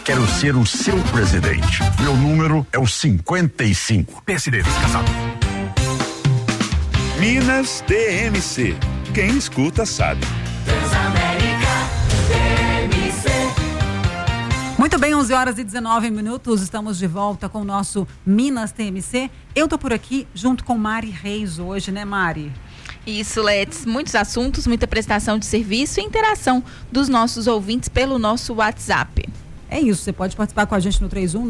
Quero ser o seu presidente. Meu número é o 55. PSD, casado. Minas DMC. Quem escuta sabe. Muito bem, 11h19, estamos de volta com o nosso Minas TMC. Eu tô por aqui junto com Mari Reis hoje, né, Mari? Isso, Letes, muitos assuntos, muita prestação de serviço e interação dos nossos ouvintes pelo nosso WhatsApp. É isso, você pode participar com a gente no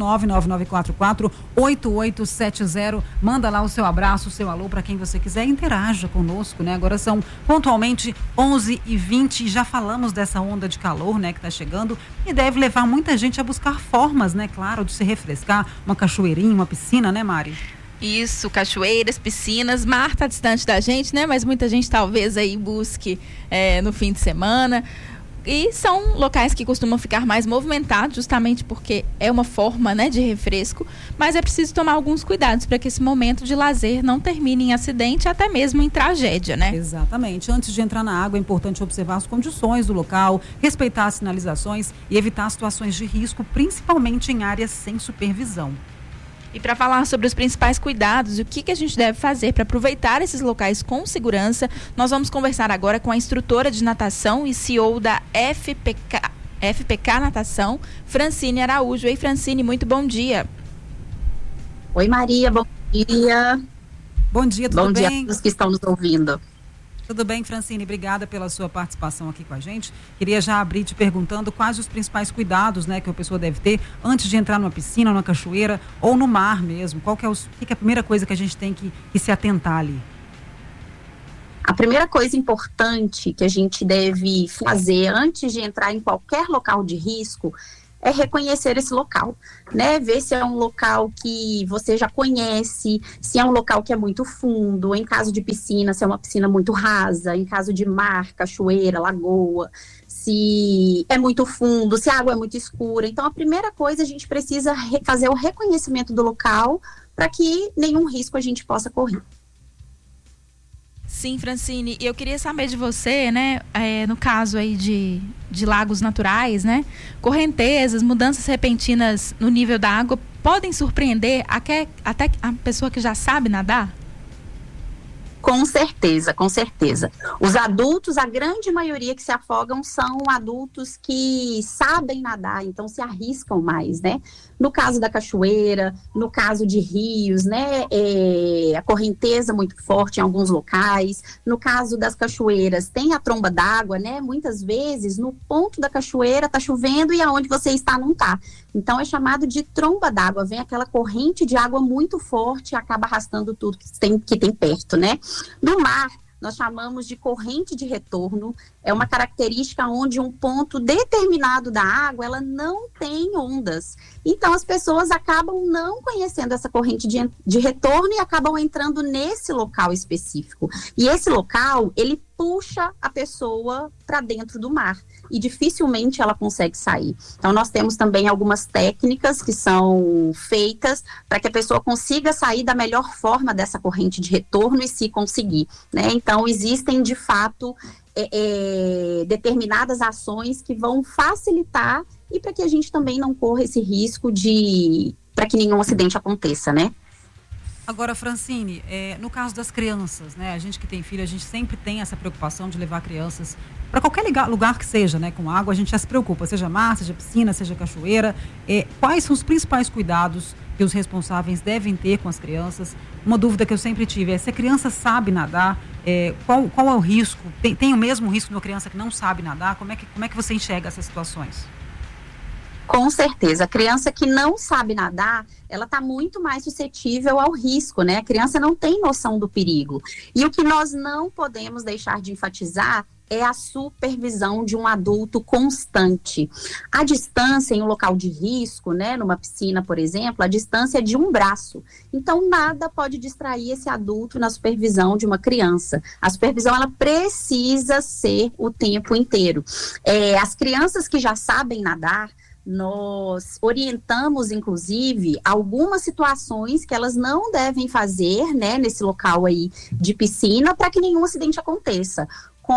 31999448870. Manda lá o seu abraço, o seu alô para quem você quiser, interaja conosco, né? Agora são pontualmente 11h20, já falamos dessa onda de calor, né, que está chegando e deve levar muita gente a buscar formas, né, claro, de se refrescar, uma cachoeirinha, uma piscina, né, Mari? Isso, cachoeiras, piscinas, mar tá distante da gente, né? Mas muita gente talvez aí busque no fim de semana. E são locais que costumam ficar mais movimentados, justamente porque é uma forma, né, de refresco, mas é preciso tomar alguns cuidados para que esse momento de lazer não termine em acidente, até mesmo em tragédia, né? Exatamente. Antes de entrar na água, é importante observar as condições do local, respeitar as sinalizações e evitar situações de risco, principalmente em áreas sem supervisão. E para falar sobre os principais cuidados e o que a gente deve fazer para aproveitar esses locais com segurança, nós vamos conversar agora com a instrutora de natação e CEO da FPK Natação, Francine Araújo. Ei, Francine, muito bom dia. Oi, Maria, bom dia. Bom dia, tudo bem? Bom dia a todos que estão nos ouvindo. Tudo bem, Francine? Obrigada pela sua participação aqui com a gente. Queria já abrir te perguntando quais os principais cuidados, né, que a pessoa deve ter antes de entrar numa piscina, numa cachoeira ou no mar mesmo. Qual que é a primeira coisa que a gente tem que se atentar ali? A primeira coisa importante que a gente deve fazer antes de entrar em qualquer local de risco é reconhecer esse local, né? Ver se é um local que você já conhece, se é um local que é muito fundo, em caso de piscina, se é uma piscina muito rasa, em caso de mar, cachoeira, lagoa, se é muito fundo, se a água é muito escura. Então, a primeira coisa, a gente precisa fazer o reconhecimento do local para que nenhum risco a gente possa correr. Sim, Francine, eu queria saber de você, né, no caso aí de lagos naturais, né, correntezas, mudanças repentinas no nível da água podem surpreender até a pessoa que já sabe nadar? Com certeza, com certeza. Os adultos, a grande maioria que se afogam são adultos que sabem nadar, então se arriscam mais, né? No caso da cachoeira, no caso de rios, né? A correnteza muito forte em alguns locais. No caso das cachoeiras, tem a tromba d'água, né? Muitas vezes, no ponto da cachoeira tá chovendo e aonde você está não tá. Então é chamado de tromba d'água. Vem aquela corrente de água muito forte e acaba arrastando tudo que tem perto, né? No mar, nós chamamos de corrente de retorno, é uma característica onde um ponto determinado da água, ela não tem ondas. Então, as pessoas acabam não conhecendo essa corrente de retorno e acabam entrando nesse local específico. E esse local, ele puxa a pessoa para dentro do mar e dificilmente ela consegue sair. Então, nós temos também algumas técnicas que são feitas para que a pessoa consiga sair da melhor forma dessa corrente de retorno e se conseguir, né? Então, existem, de fato, determinadas ações que vão facilitar e para que a gente também não corra esse risco para que nenhum acidente aconteça, né? Agora, Francine, no caso das crianças, né? A gente que tem filho, a gente sempre tem essa preocupação de levar crianças para qualquer lugar que seja, né? Com água, a gente já se preocupa, seja mar, seja piscina, seja cachoeira. Quais são os principais cuidados que os responsáveis devem ter com as crianças? Uma dúvida que eu sempre tive é se a criança sabe nadar, qual é o risco? Tem o mesmo risco de uma criança que não sabe nadar? Como é que você enxerga essas situações? Com certeza, a criança que não sabe nadar, ela está muito mais suscetível ao risco, né? A criança não tem noção do perigo. E o que nós não podemos deixar de enfatizar é a supervisão de um adulto constante. A distância em um local de risco, né, numa piscina, por exemplo, a distância é de um braço. Então, nada pode distrair esse adulto na supervisão de uma criança. A supervisão, ela precisa ser o tempo inteiro. As crianças que já sabem nadar, nós orientamos, inclusive, algumas situações que elas não devem fazer, né, nesse local aí de piscina, para que nenhum acidente aconteça.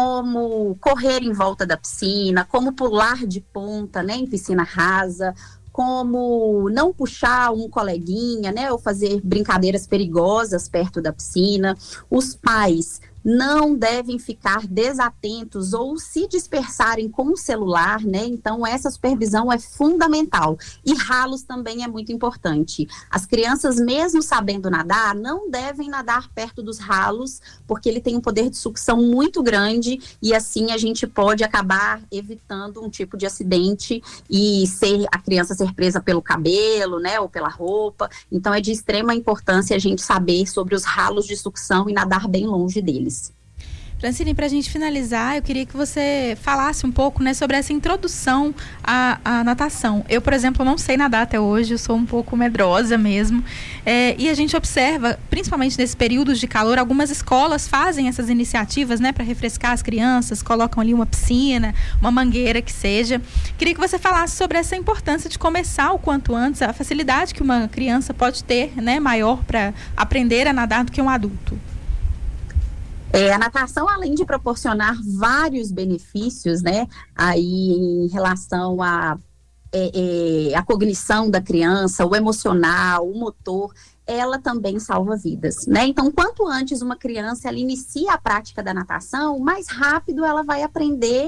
Como correr em volta da piscina, como pular de ponta, né, em piscina rasa, como não puxar um coleguinha, né, ou fazer brincadeiras perigosas perto da piscina. Os pais não devem ficar desatentos ou se dispersarem com o celular, né? Então, essa supervisão é fundamental. E ralos também é muito importante. As crianças, mesmo sabendo nadar, não devem nadar perto dos ralos, porque ele tem um poder de sucção muito grande e assim a gente pode acabar evitando um tipo de acidente e a criança ser presa pelo cabelo, né? Ou pela roupa. Então, é de extrema importância a gente saber sobre os ralos de sucção e nadar bem longe deles. Francine, para a gente finalizar, eu queria que você falasse um pouco, né, sobre essa introdução à natação. Eu, por exemplo, não sei nadar até hoje, eu sou um pouco medrosa mesmo. E a gente observa, principalmente nesses períodos de calor, algumas escolas fazem essas iniciativas, né, para refrescar as crianças, colocam ali uma piscina, uma mangueira que seja. Queria que você falasse sobre essa importância de começar o quanto antes, a facilidade que uma criança pode ter, né, maior para aprender a nadar do que um adulto. A natação, além de proporcionar vários benefícios, né, aí em relação à cognição da criança, o emocional, o motor, ela também salva vidas, né? Então, quanto antes uma criança ela inicia a prática da natação, mais rápido ela vai aprender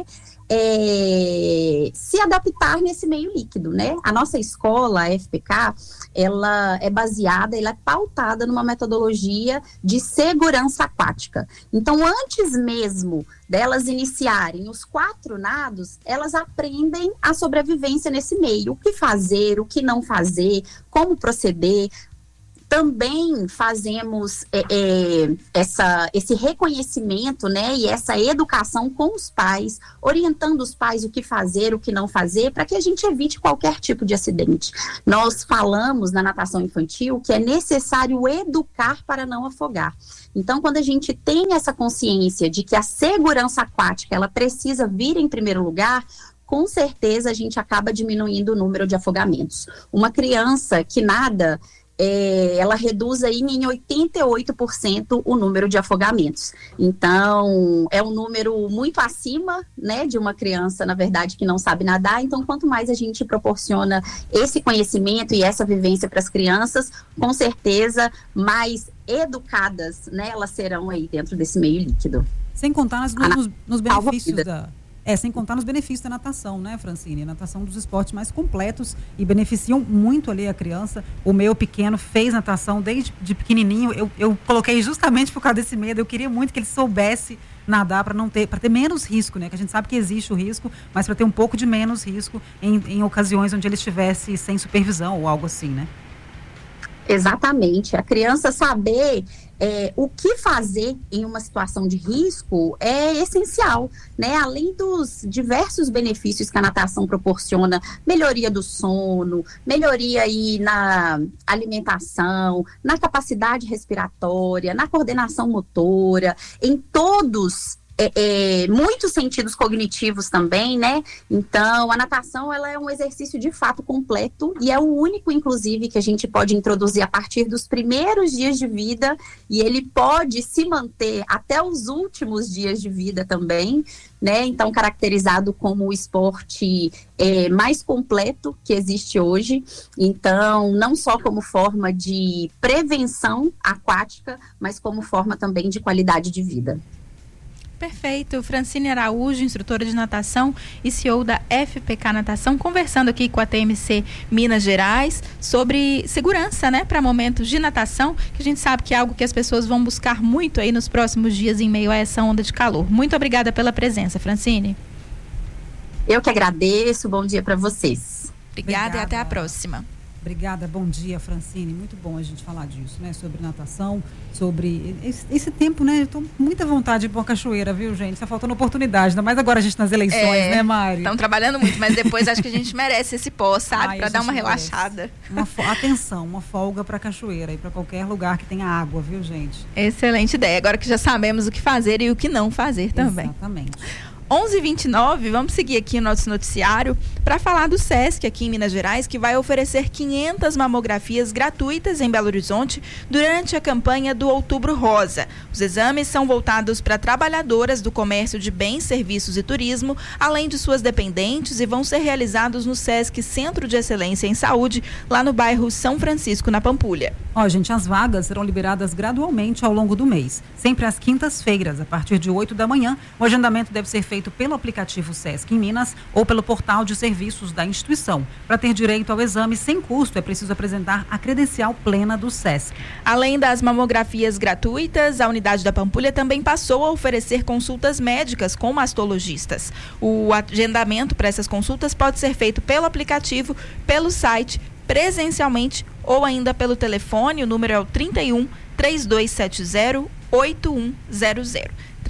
se adaptar nesse meio líquido, né? A nossa escola, a FPK, ela é baseada, ela é pautada numa metodologia de segurança aquática. Então, antes mesmo delas iniciarem os 4 nados, elas aprendem a sobrevivência nesse meio, o que fazer, o que não fazer, como proceder. Também fazemos esse reconhecimento, né, e essa educação com os pais, orientando os pais o que fazer, o que não fazer, para que a gente evite qualquer tipo de acidente. Nós falamos na natação infantil que é necessário educar para não afogar. Então, quando a gente tem essa consciência de que a segurança aquática, ela precisa vir em primeiro lugar, com certeza a gente acaba diminuindo o número de afogamentos. Uma criança que nada, ela reduz aí em 88% o número de afogamentos. Então, é um número muito acima, né, de uma criança, na verdade, que não sabe nadar. Então, quanto mais a gente proporciona esse conhecimento e essa vivência para as crianças, com certeza, mais educadas, né, elas serão aí dentro desse meio líquido. Sem contar nos benefícios sem contar nos benefícios da natação, né, Francine? A natação dos esportes mais completos e beneficiam muito ali a criança. O meu pequeno fez natação desde pequenininho. Eu coloquei justamente por causa desse medo. Eu queria muito que ele soubesse nadar para ter menos risco, né? Que a gente sabe que existe o risco, mas para ter um pouco de menos risco em ocasiões onde ele estivesse sem supervisão ou algo assim, né? Exatamente. A criança saber o que fazer em uma situação de risco é essencial, né? Além dos diversos benefícios que a natação proporciona, melhoria do sono, melhoria aí na alimentação, na capacidade respiratória, na coordenação motora, em todos muitos sentidos cognitivos também, né? Então, a natação, ela é um exercício de fato completo e é o único, inclusive, que a gente pode introduzir a partir dos primeiros dias de vida e ele pode se manter até os últimos dias de vida também, né? Então, caracterizado como o esporte mais completo que existe hoje. Então, não só como forma de prevenção aquática, mas como forma também de qualidade de vida. Perfeito. Francine Araújo, instrutora de natação e CEO da FPK Natação, conversando aqui com a TMC Minas Gerais sobre segurança, né, para momentos de natação, que a gente sabe que é algo que as pessoas vão buscar muito aí nos próximos dias em meio a essa onda de calor. Muito obrigada pela presença, Francine. Eu que agradeço. Bom dia para vocês. Obrigada e até a próxima. Obrigada, bom dia, Francine. Muito bom a gente falar disso, né? Sobre natação, sobre esse tempo, né? Eu tô com muita vontade de ir pra uma cachoeira, viu, gente? Tá faltando oportunidade, ainda mais agora a gente nas eleições, né, Mari? Estão trabalhando muito, mas depois acho que a gente merece esse pós, sabe? Para dar uma relaxada. Atenção, uma folga pra cachoeira e pra qualquer lugar que tenha água, viu, gente? Excelente ideia. Agora que já sabemos o que fazer e o que não fazer também. Exatamente. 11h29, vamos seguir aqui o nosso noticiário para falar do SESC aqui em Minas Gerais, que vai oferecer 500 mamografias gratuitas em Belo Horizonte durante a campanha do Outubro Rosa. Os exames são voltados para trabalhadoras do comércio de bens, serviços e turismo, além de suas dependentes, e vão ser realizados no SESC Centro de Excelência em Saúde, lá no bairro São Francisco, na Pampulha. Gente, as vagas serão liberadas gradualmente ao longo do mês, sempre às quintas-feiras, a partir de 8 da manhã. O agendamento deve ser feito pelo aplicativo SESC em Minas ou pelo portal de serviços da instituição. Para ter direito ao exame sem custo, é preciso apresentar a credencial plena do SESC. Além das mamografias gratuitas, a unidade da Pampulha também passou a oferecer consultas médicas com mastologistas. O agendamento para essas consultas pode ser feito pelo aplicativo, pelo site, presencialmente ou ainda pelo telefone. O número é o 31 3270 8100.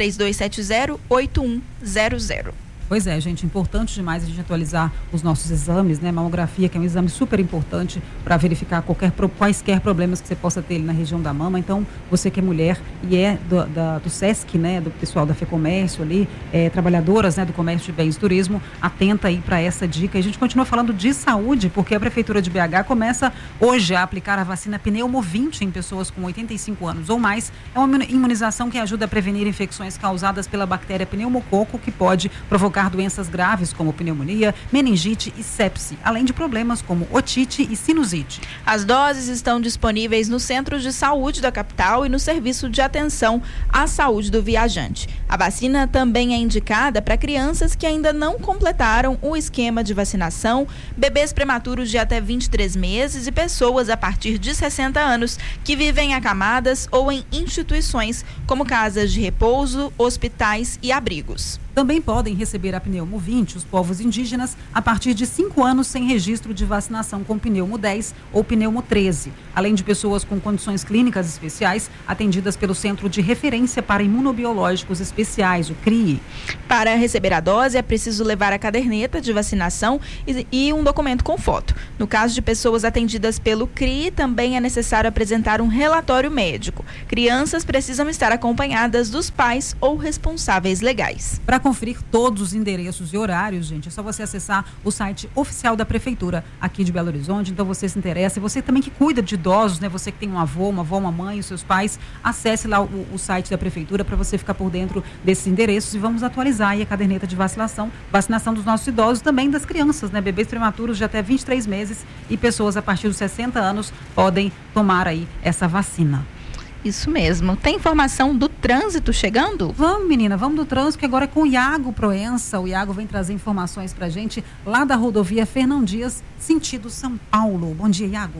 3270-8100. Pois é, gente, importante demais a gente atualizar os nossos exames, né? Mamografia, que é um exame super importante para verificar quaisquer problemas que você possa ter ali na região da mama. Então, você que é mulher e é do SESC, né? Do pessoal da FEComércio ali, trabalhadoras, né? Do comércio de bens e turismo, atenta aí para essa dica. E a gente continua falando de saúde, porque a Prefeitura de BH começa hoje a aplicar a vacina Pneumovinte em pessoas com 85 anos ou mais. É uma imunização que ajuda a prevenir infecções causadas pela bactéria pneumococo, que pode provocar doenças graves como pneumonia, meningite e sepse, além de problemas como otite e sinusite. As doses estão disponíveis no Centro de Saúde da capital e no Serviço de Atenção à Saúde do Viajante. A vacina também é indicada para crianças que ainda não completaram o esquema de vacinação, bebês prematuros de até 23 meses e pessoas a partir de 60 anos que vivem acamadas ou em instituições como casas de repouso, hospitais e abrigos. Também podem receber a Pneumovinte os povos indígenas a partir de 5 anos sem registro de vacinação com Pneumo 10 ou Pneumo 13, além de pessoas com condições clínicas especiais atendidas pelo Centro de Referência para Imunobiológicos Especiais, o CRIE. Para receber a dose é preciso levar a caderneta de vacinação e um documento com foto. No caso de pessoas atendidas pelo CRIE, também é necessário apresentar um relatório médico. Crianças precisam estar acompanhadas dos pais ou responsáveis legais. Para conferir todos os endereços e horários, gente, é só você acessar o site oficial da Prefeitura aqui de Belo Horizonte. Então você se interessa, e você também que cuida de idosos, né? Você que tem um avô, uma avó, uma mãe, os seus pais, acesse lá o site da Prefeitura para você ficar por dentro desses endereços, e vamos atualizar aí a caderneta de vacinação dos nossos idosos, também das crianças, né? Bebês prematuros de até 23 meses e pessoas a partir dos 60 anos podem tomar aí essa vacina. Isso mesmo. Tem informação do trânsito chegando? Vamos, menina, vamos do trânsito, que agora é com o Iago Proença. O Iago vem trazer informações pra gente lá da rodovia Fernão Dias, sentido São Paulo. Bom dia, Iago.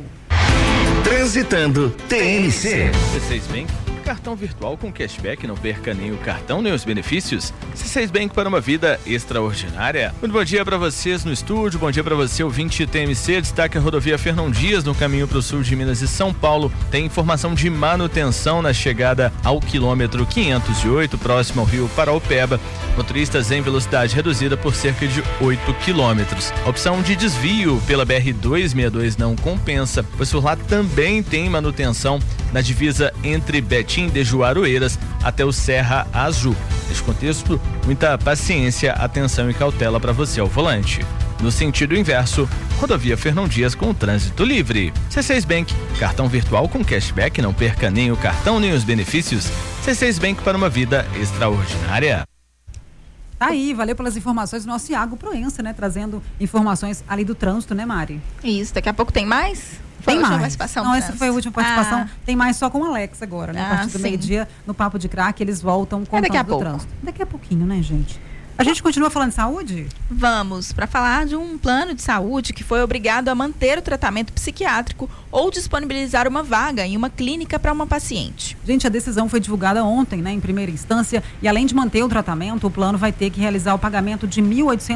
Transitando TNC. C6 Bank, cartão virtual com cashback, não perca nem o cartão nem os benefícios. C6 Bank para uma vida extraordinária. Muito bom dia para vocês no estúdio, bom dia para você, ouvinte TMC. Destaque a rodovia Fernão Dias, no caminho para o sul de Minas e São Paulo. Tem informação de manutenção na chegada ao quilômetro 508, próximo ao rio Paraopeba. Motoristas em velocidade reduzida por cerca de 8 quilômetros. Opção de desvio pela BR-262 não compensa, pois por lá também tem manutenção na divisa entre Betim de Juaroeiras até o Serra Azul. Neste contexto, muita paciência, atenção e cautela para você ao volante. No sentido inverso, rodovia Fernão Dias com trânsito livre. C6 Bank, cartão virtual com cashback, não perca nem o cartão nem os benefícios. C6 Bank para uma vida extraordinária. Tá aí, valeu pelas informações do nosso Iago Proença, né? Trazendo informações ali do trânsito, né, Mari? Isso, daqui a pouco tem mais? Tem mais. Participação não, essa foi a última participação. Tem mais só com o Alex agora, né? A partir do sim. meio-dia, no Papo de Crack, eles voltam com o trânsito. Daqui a pouquinho, né, gente? A gente continua falando de saúde? Vamos, para falar de um plano de saúde que foi obrigado a manter o tratamento psiquiátrico ou disponibilizar uma vaga em uma clínica para uma paciente. Gente, a decisão foi divulgada ontem, né, em primeira instância, e além de manter o tratamento, o plano vai ter que realizar o pagamento de R$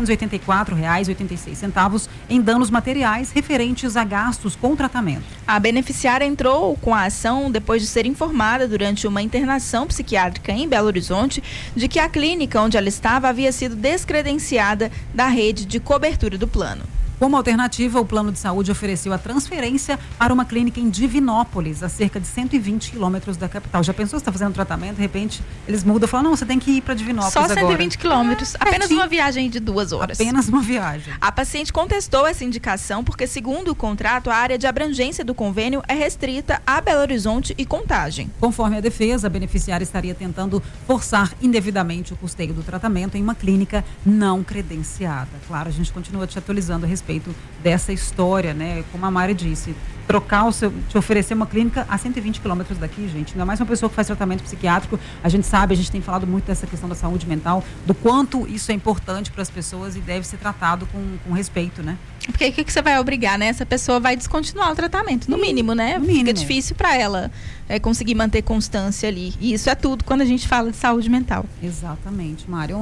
1.884,86 em danos materiais referentes a gastos com o tratamento. A beneficiária entrou com a ação depois de ser informada durante uma internação psiquiátrica em Belo Horizonte de que a clínica onde ela estava havia sido descredenciada da rede de cobertura do plano. Como alternativa, o plano de saúde ofereceu a transferência para uma clínica em Divinópolis, a cerca de 120 quilômetros da capital. Já pensou, você está fazendo tratamento, de repente eles mudam e falam, não, você tem que ir para Divinópolis agora. Só 120 quilômetros, apenas uma viagem de 2 horas. Apenas uma viagem. A paciente contestou essa indicação porque, segundo o contrato, a área de abrangência do convênio é restrita a Belo Horizonte e Contagem. Conforme a defesa, a beneficiária estaria tentando forçar indevidamente o custeio do tratamento em uma clínica não credenciada. Claro, a gente continua te atualizando a respeito dessa história, né? Como a Mari disse, te oferecer uma clínica a 120 quilômetros daqui, gente. Ainda mais uma pessoa que faz tratamento psiquiátrico, a gente sabe, a gente tem falado muito dessa questão da saúde mental, do quanto isso é importante para as pessoas e deve ser tratado com respeito, né? Porque o que você vai obrigar, né? Essa pessoa vai descontinuar o tratamento, no mínimo, né? No mínimo. Fica difícil para ela conseguir manter constância ali. E isso é tudo quando a gente fala de saúde mental. Exatamente, Mari.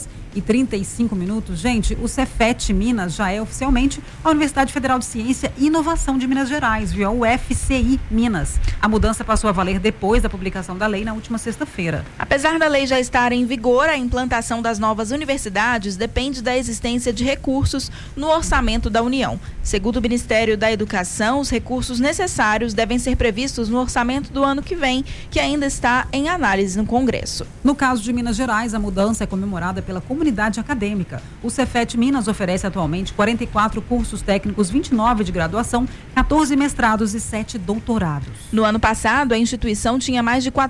11h35. Gente, o Cefet Minas já é oficialmente a Universidade Federal de Ciência e Inovação de Minas Gerais, viu? O UFCI Minas. A mudança passou a valer depois da publicação da lei na última sexta-feira. Apesar da lei já estar em vigor, a implantação das novas universidades depende da existência de recursos no orçamento da União. Segundo o Ministério da Educação, os recursos necessários devem ser previstos no orçamento do ano que vem, que ainda está em análise no Congresso. No caso de Minas Gerais, a mudança é comemorada pela comunidade acadêmica. O Cefet Minas oferece atualmente 44 cursos técnicos, 29 de graduação, 14 mestrados e 7 doutorados. No ano passado, a instituição tinha mais de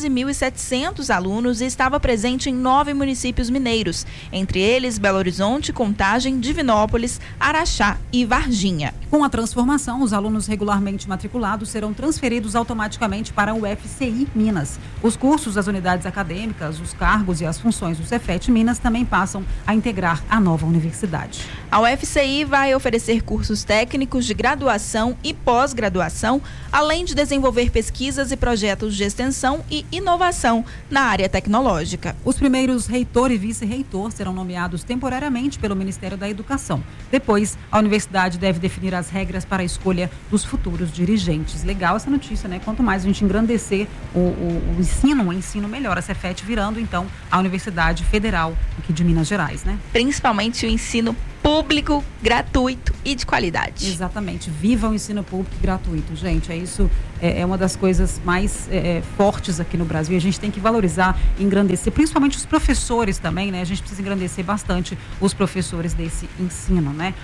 14.700 alunos e estava presente em 9 municípios mineiros, entre eles Belo Horizonte, Contagem, Divinópolis, Araxá e Varginha. Com a transformação, os alunos regularmente matriculados serão transferidos automaticamente para o UFCI Minas. Os cursos das unidades acadêmicas, os cargos e as funções do Cefet Minas também passam a integrar a nova universidade. A UFCI vai oferecer cursos técnicos de graduação e pós-graduação, além de desenvolver pesquisas e projetos de extensão e inovação na área tecnológica. Os primeiros reitor e vice-reitor serão nomeados temporariamente pelo Ministério da Educação. Depois, a universidade deve definir as regras para a escolha dos futuros dirigentes. Legal essa notícia, né? Quanto mais a gente engrandecer o ensino melhor. A Cefet virando, então, a Universidade Federal aqui de Minas Gerais, né? Principalmente o ensino público, gratuito e de qualidade. Exatamente. Viva o ensino público gratuito, gente. Isso é uma das coisas mais fortes aqui no Brasil. A gente tem que valorizar, engrandecer, principalmente os professores também, né? A gente precisa engrandecer bastante os professores desse ensino, né?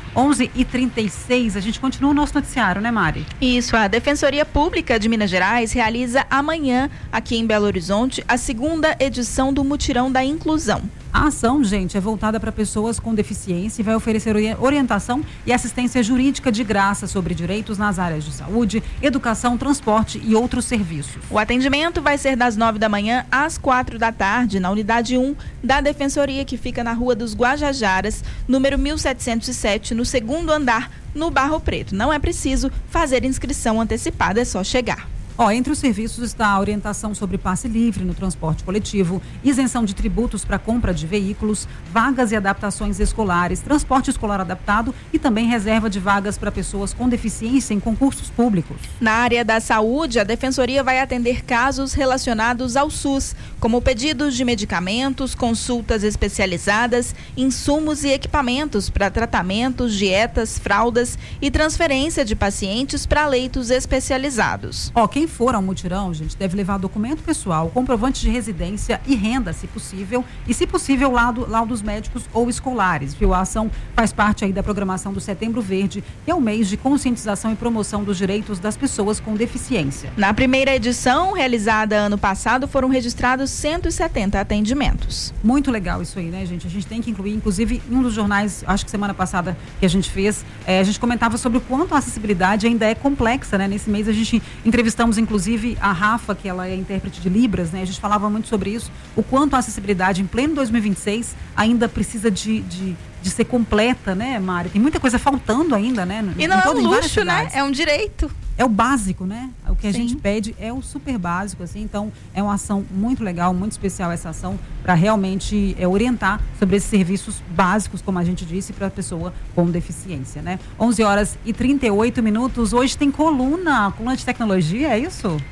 11h36, a gente continua o nosso noticiário, né, Mari? Isso, a Defensoria Pública de Minas Gerais realiza amanhã, aqui em Belo Horizonte, a 2ª edição do Mutirão da Inclusão. A ação, gente, é voltada para pessoas com deficiência e vai oferecer orientação e assistência jurídica de graça sobre direitos nas áreas de saúde, educação, transporte e outros serviços. O atendimento vai ser das 9 da manhã às 4 da tarde, na unidade 1 da Defensoria, que fica na Rua dos Guajajaras, número 1707, no 2º andar, no Barro Preto. Não é preciso fazer inscrição antecipada, é só chegar. Entre os serviços está a orientação sobre passe livre no transporte coletivo, isenção de tributos para compra de veículos, vagas e adaptações escolares, transporte escolar adaptado e também reserva de vagas para pessoas com deficiência em concursos públicos. Na área da saúde, a Defensoria vai atender casos relacionados ao SUS, como pedidos de medicamentos, consultas especializadas, insumos e equipamentos para tratamentos, dietas, fraldas e transferência de pacientes para leitos especializados. Quem for ao mutirão, gente, deve levar documento pessoal, comprovante de residência e renda, se possível, e se possível, laudos médicos ou escolares, viu? A ação faz parte aí da programação do Setembro Verde, que é o mês de conscientização e promoção dos direitos das pessoas com deficiência. Na primeira edição, realizada ano passado, foram registrados 170 atendimentos. Muito legal isso aí, né, gente? A gente tem que incluir, inclusive, em um dos jornais, acho que semana passada que a gente fez, a gente comentava sobre o quanto a acessibilidade ainda é complexa, né? Nesse mês a gente entrevistamos inclusive a Rafa, que ela é intérprete de Libras, né? A gente falava muito sobre isso, o quanto a acessibilidade em pleno 2026 ainda precisa de ser completa, né, Mari? Tem muita coisa faltando ainda, né? E não é um luxo, né? É um direito. É o básico, né? O que a gente pede é o super básico, assim. Então, é uma ação muito legal, muito especial essa ação, para realmente orientar sobre esses serviços básicos, como a gente disse, para a pessoa com deficiência, né? 11h38. Hoje tem coluna de tecnologia, é isso?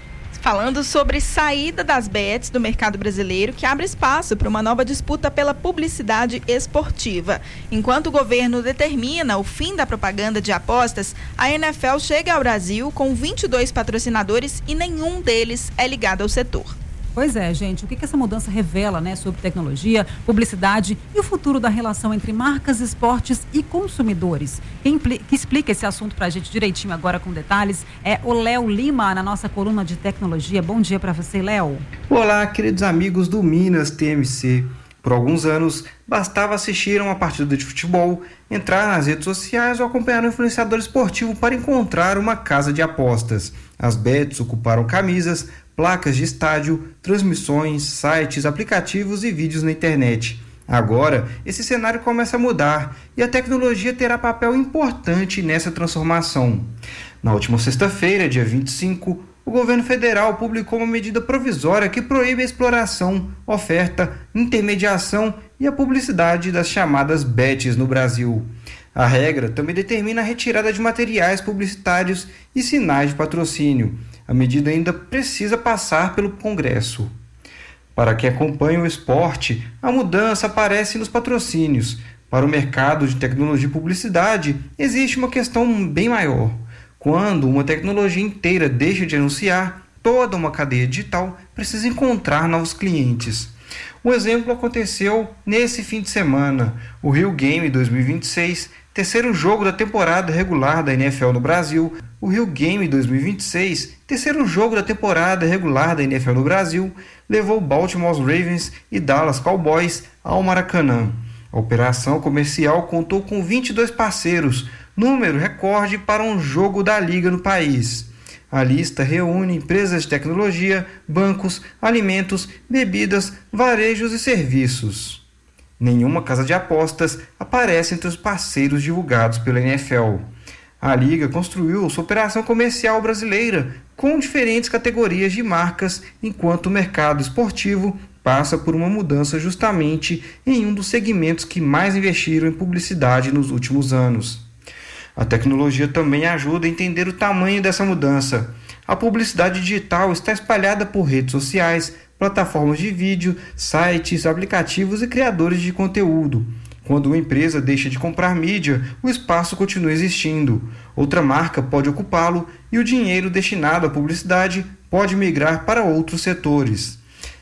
falando sobre saída das bets do mercado brasileiro, que abre espaço para uma nova disputa pela publicidade esportiva. Enquanto o governo determina o fim da propaganda de apostas, a NFL chega ao Brasil com 22 patrocinadores e nenhum deles é ligado ao setor. Pois é, gente, o que essa mudança revela, né, sobre tecnologia, publicidade e o futuro da relação entre marcas, esportes e consumidores? Quem explica esse assunto pra gente direitinho agora com detalhes é o Léo Lima, na nossa coluna de tecnologia. Bom dia para você, Léo. Olá, queridos amigos do Minas TMC. Por alguns anos, bastava assistir a uma partida de futebol, entrar nas redes sociais ou acompanhar um influenciador esportivo para encontrar uma casa de apostas. As bets ocuparam camisas, placas de estádio, transmissões, sites, aplicativos e vídeos na internet. Agora, esse cenário começa a mudar e a tecnologia terá papel importante nessa transformação. Na última sexta-feira, dia 25, o governo federal publicou uma medida provisória que proíbe a exploração, oferta, intermediação e a publicidade das chamadas bets no Brasil. A regra também determina a retirada de materiais publicitários e sinais de patrocínio. A medida ainda precisa passar pelo Congresso. Para quem acompanha o esporte, a mudança aparece nos patrocínios. Para o mercado de tecnologia e publicidade, existe uma questão bem maior. Quando uma tecnologia inteira deixa de anunciar, toda uma cadeia digital precisa encontrar novos clientes. Um exemplo aconteceu nesse fim de semana. O Rio Game 2026, terceiro jogo da temporada regular da NFL no Brasil. O Rio Game 2026, terceiro jogo da temporada regular da NFL no Brasil, levou Baltimore Ravens e Dallas Cowboys ao Maracanã. A operação comercial contou com 22 parceiros, número recorde para um jogo da liga no país. A lista reúne empresas de tecnologia, bancos, alimentos, bebidas, varejos e serviços. Nenhuma casa de apostas aparece entre os parceiros divulgados pela NFL. A liga construiu sua operação comercial brasileira com diferentes categorias de marcas, enquanto o mercado esportivo passa por uma mudança justamente em um dos segmentos que mais investiram em publicidade nos últimos anos. A tecnologia também ajuda a entender o tamanho dessa mudança. A publicidade digital está espalhada por redes sociais, plataformas de vídeo, sites, aplicativos e criadores de conteúdo. Quando uma empresa deixa de comprar mídia, o espaço continua existindo. Outra marca pode ocupá-lo e o dinheiro destinado à publicidade pode migrar para outros setores.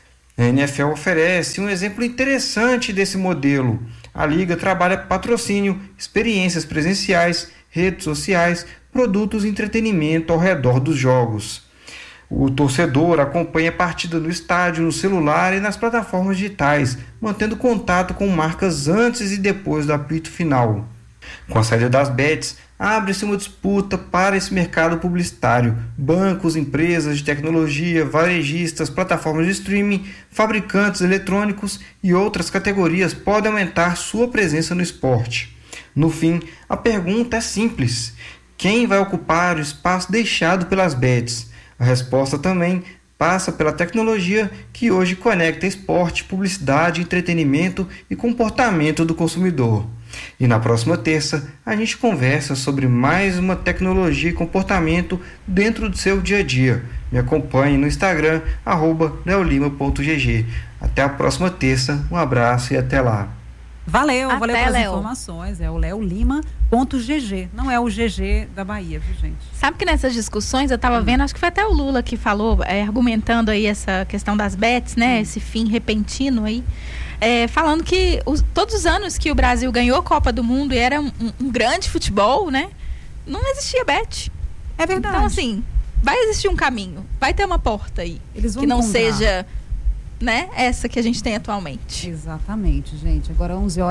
A NFL oferece um exemplo interessante desse modelo. A liga trabalha patrocínio, experiências presenciais, redes sociais, produtos e entretenimento ao redor dos jogos. O torcedor acompanha a partida no estádio, no celular e nas plataformas digitais, mantendo contato com marcas antes e depois do apito final. Com a saída das bets, abre-se uma disputa para esse mercado publicitário. Bancos, empresas de tecnologia, varejistas, plataformas de streaming, fabricantes eletrônicos e outras categorias podem aumentar sua presença no esporte. No fim, a pergunta é simples: quem vai ocupar o espaço deixado pelas bets? A resposta também passa pela tecnologia que hoje conecta esporte, publicidade, entretenimento e comportamento do consumidor. E na próxima terça, a gente conversa sobre mais uma tecnologia e comportamento dentro do seu dia a dia. Me acompanhe no Instagram, @leolima.gg. Até a próxima terça, um abraço e até lá. Valeu pelas informações. É o leolima.gg, não é o GG da Bahia, viu, gente? Sabe que nessas discussões eu estava vendo, acho que foi até o Lula que falou, argumentando aí essa questão das bets, né? Esse fim repentino aí. Falando que todos os anos que o Brasil ganhou a Copa do Mundo e era um grande futebol, né? Não existia bet. É verdade. Então, assim, vai existir um caminho, vai ter uma porta aí. Eles vão que não encontrar. Seja, né, essa que a gente tem atualmente. Exatamente, gente. Agora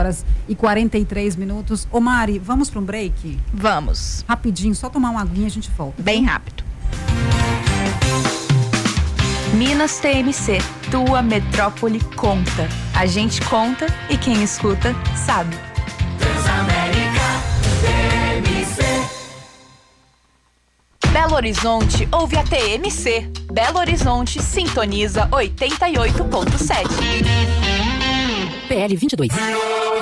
11h43. Ô Mari, vamos para um break? Vamos. Rapidinho, só tomar uma aguinha e a gente volta. Bem rápido. Minas TMC, tua metrópole conta. A gente conta e quem escuta sabe. Transamérica TMC. Belo Horizonte ouve a TMC. Belo Horizonte sintoniza 88.7. PL 22. Virou.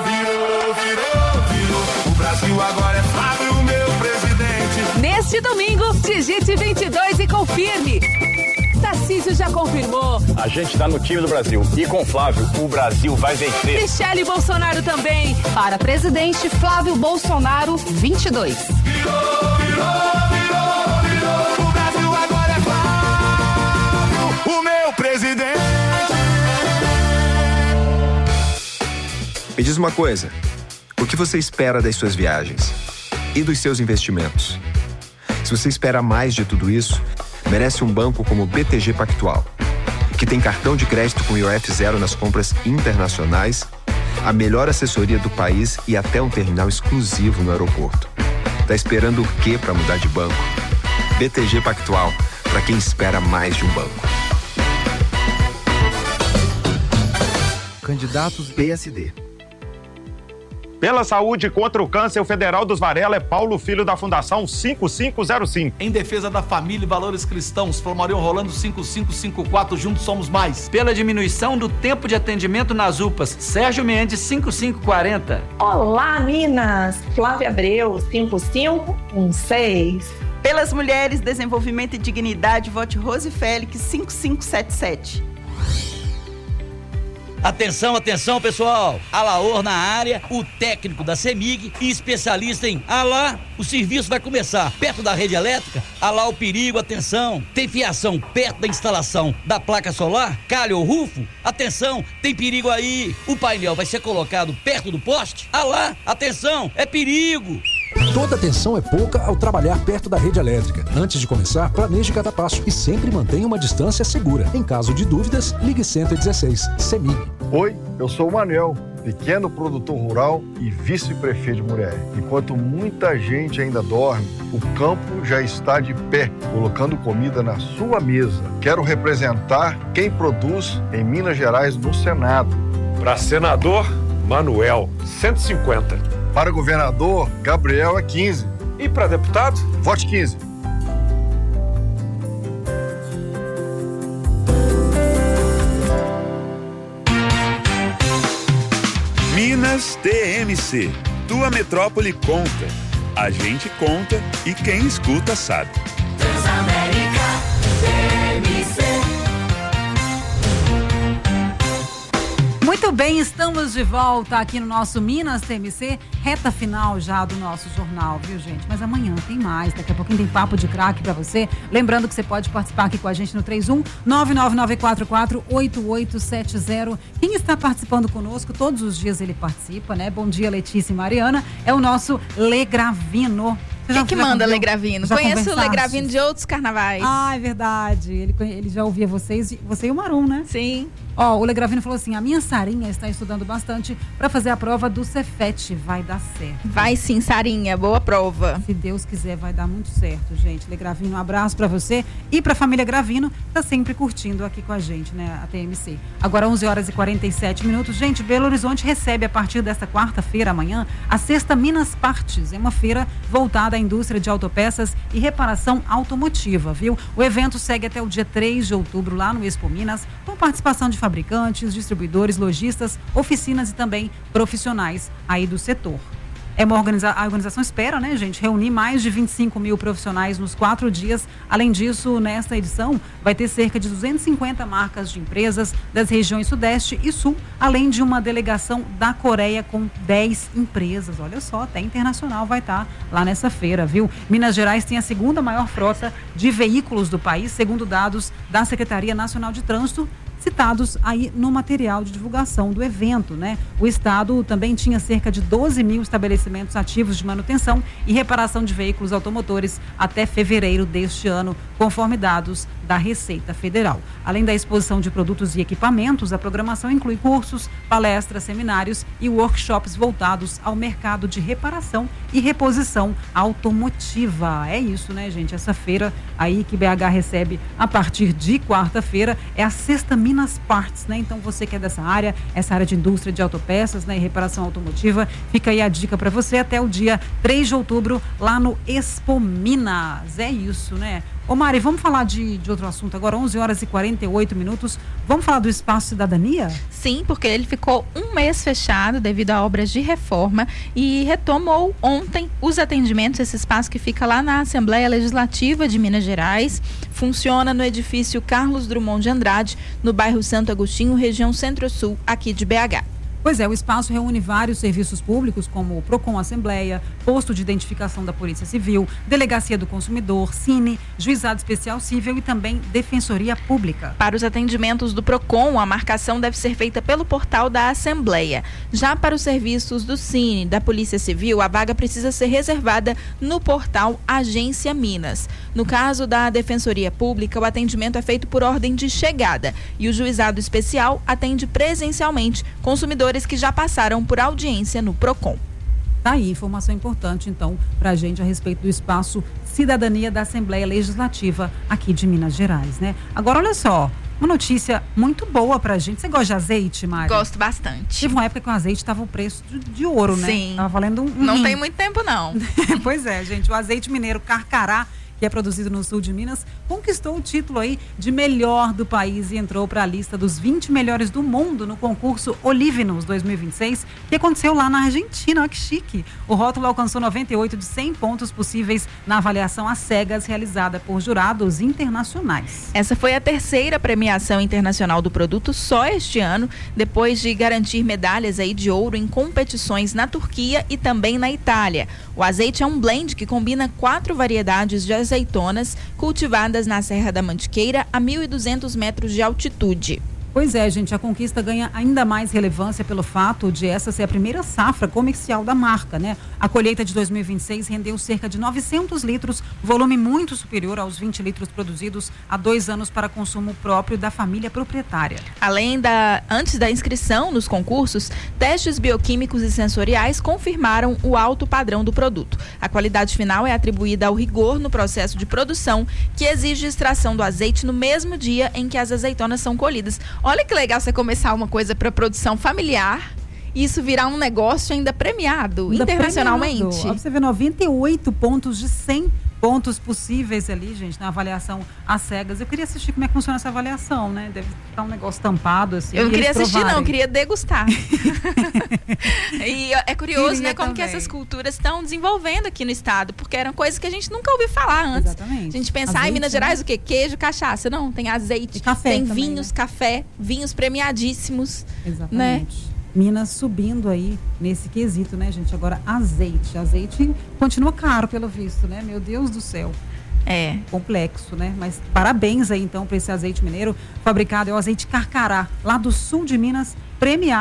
O Brasil agora é Flávio, meu presidente. Neste domingo, digite 22 e confirme. Tá Tarcísio já confirmou. A gente tá no time do Brasil. E com Flávio, o Brasil vai vencer. Michele Bolsonaro também. Para presidente, Flávio Bolsonaro, 22. Virou. O Brasil agora é Flávio, o meu presidente. Me diz uma coisa. O que você espera das suas viagens? E dos seus investimentos? Se você espera mais de tudo isso, merece um banco como o BTG Pactual, que tem cartão de crédito com IOF zero nas compras internacionais, a melhor assessoria do país e até um terminal exclusivo no aeroporto. Tá esperando o quê para mudar de banco? BTG Pactual, para quem espera mais de um banco. Candidatos PSD. Pela saúde contra o câncer, o Federal dos Varela é Paulo Filho da Fundação 5505. Em defesa da família e valores cristãos, Flamarion Rolando 5554, juntos somos mais. Pela diminuição do tempo de atendimento nas UPAs, Sérgio Mendes 5540. Olá, Minas! Flávia Abreu 5516. Pelas mulheres, desenvolvimento e dignidade, vote Rose Félix 5577. Atenção, atenção, pessoal! Alaor na área, o técnico da CEMIG e especialista em Alá, o serviço vai começar. Perto da rede elétrica, Alá o perigo, atenção! Tem fiação perto da instalação da placa solar, calha ou rufo? Atenção, tem perigo aí! O painel vai ser colocado perto do poste? Alá, atenção, é perigo! Toda atenção é pouca ao trabalhar perto da rede elétrica. Antes de começar, planeje cada passo e sempre mantenha uma distância segura. Em caso de dúvidas, ligue 116. CEMIG. Oi, eu sou o Manuel, pequeno produtor rural e vice-prefeito de Murié. Enquanto muita gente ainda dorme, o campo já está de pé, colocando comida na sua mesa. Quero representar quem produz em Minas Gerais no Senado. Para senador, Manuel, 150. Para governador, Gabriel é 15. E para deputado? Vote 15. Minas TMC. Tua metrópole conta. A gente conta e quem escuta sabe. Transamérica TMC. Muito bem, estamos de volta aqui no nosso Minas TMC, reta final já do nosso jornal, viu, gente? Mas amanhã tem mais, daqui a pouquinho tem papo de craque pra você. Lembrando que você pode participar aqui com a gente no 31-99944-8870. Quem está participando conosco, todos os dias ele participa, né? Bom dia, Letícia e Mariana. É o nosso Lê Gravino. Quem que manda Lê Gravino? Conheço o Lê Gravino de outros carnavais. Ah, é verdade. Ele já ouvia vocês, você e o Marum, né? Sim. Ó, o Lê Gravino falou assim, a minha Sarinha está estudando bastante para fazer a prova do Cefet. Vai dar certo. Vai sim, Sarinha. Boa prova. Se Deus quiser, vai dar muito certo, gente. Lê Gravino, um abraço para você e para a família Gravino, tá sempre curtindo aqui com a gente, né? A TMC. Agora 11h47. Gente, Belo Horizonte recebe a partir desta quarta-feira, amanhã, a 6ª Minas Partes. É uma feira voltada à indústria de autopeças e reparação automotiva, viu? O evento segue até o dia 3 de outubro lá no Expo Minas, com participação de fabricantes, distribuidores, lojistas, oficinas e também profissionais aí do setor. A organização espera, né, gente, reunir mais de 25 mil profissionais nos 4 dias. Além disso, nesta edição, vai ter cerca de 250 marcas de empresas das regiões Sudeste e Sul, além de uma delegação da Coreia com 10 empresas. Olha só, até internacional vai estar lá nessa feira, viu? Minas Gerais tem a 2ª maior frota de veículos do país, segundo dados da Secretaria Nacional de Trânsito, citados aí no material de divulgação do evento, né? O estado também tinha cerca de 12 mil estabelecimentos ativos de manutenção e reparação de veículos automotores até fevereiro deste ano, conforme dados da Receita Federal. Além da exposição de produtos e equipamentos, a programação inclui cursos, palestras, seminários e workshops voltados ao mercado de reparação e reposição automotiva. É isso, né, gente? Essa feira aí que BH recebe a partir de quarta-feira é a 6ª Minas Partes, né? Então você que é dessa área, essa área de indústria de autopeças, né, e reparação automotiva, fica aí a dica para você até o dia 3 de outubro lá no Expo Minas. É isso, né? Ô Mari, vamos falar de outro assunto agora, 11h48. Vamos falar do Espaço Cidadania? Sim, porque ele ficou um mês fechado devido a obras de reforma e retomou ontem os atendimentos. Esse espaço que fica lá na Assembleia Legislativa de Minas Gerais funciona no edifício Carlos Drummond de Andrade, no bairro Santo Agostinho, região Centro-Sul, aqui de BH. Pois é, o espaço reúne vários serviços públicos, como o PROCON Assembleia, Posto de Identificação da Polícia Civil, Delegacia do Consumidor, Cine, Juizado Especial Civil e também Defensoria Pública. Para os atendimentos do PROCON, a marcação deve ser feita pelo portal da Assembleia. Já para os serviços do Cine, da Polícia Civil, a vaga precisa ser reservada no portal Agência Minas. No caso da Defensoria Pública, o atendimento é feito por ordem de chegada e o Juizado Especial atende presencialmente consumidores que já passaram por audiência no PROCON. Tá aí, informação importante, então, para a gente a respeito do Espaço Cidadania da Assembleia Legislativa aqui de Minas Gerais, né? Agora, olha só, uma notícia muito boa pra gente. Você gosta de azeite, Mari? Gosto bastante. Teve uma época que o azeite estava o preço de ouro, né? Sim. Tava valendo Não tem muito tempo, não. Pois é, gente, o azeite mineiro Carcará, que é produzido no sul de Minas, conquistou o título aí de melhor do país e entrou para a lista dos 20 melhores do mundo no concurso Olivinus 2026, que aconteceu lá na Argentina. Olha que chique. O rótulo alcançou 98 de 100 pontos possíveis na avaliação às cegas realizada por jurados internacionais. Essa foi a terceira premiação internacional do produto só este ano, depois de garantir medalhas aí de ouro em competições na Turquia e também na Itália. O azeite é um blend que combina 4 variedades de azeitonas cultivadas na Serra da Mantiqueira a 1.200 metros de altitude. Pois é, gente, a conquista ganha ainda mais relevância pelo fato de essa ser a primeira safra comercial da marca, né? A colheita de 2026 rendeu cerca de 900 litros, volume muito superior aos 20 litros produzidos há 2 anos para consumo próprio da família proprietária. Antes da inscrição nos concursos, testes bioquímicos e sensoriais confirmaram o alto padrão do produto. A qualidade final é atribuída ao rigor no processo de produção, que exige extração do azeite no mesmo dia em que as azeitonas são colhidas. Olha que legal você começar uma coisa para produção familiar e isso virar um negócio ainda premiado internacionalmente. Você vê 98 pontos de 100 pontos possíveis ali, gente, na avaliação às cegas. Eu queria assistir como é que funciona essa avaliação, né? Deve estar um negócio tampado assim. Eu não queria assistir, não, eu queria degustar. E é curioso, né, como que essas culturas estão desenvolvendo aqui no estado, porque eram coisas que a gente nunca ouviu falar antes. Exatamente. A gente pensar em Minas Gerais, o quê? Queijo, cachaça. Não, tem azeite, café tem também, vinhos, né? Café, vinhos premiadíssimos. Exatamente. Né? Minas subindo aí nesse quesito, né, gente? Agora, azeite. Azeite continua caro, pelo visto, né? Meu Deus do céu. É. Complexo, né? Mas parabéns aí, então, para esse azeite mineiro fabricado. É o azeite Carcará, lá do sul de Minas, premiado.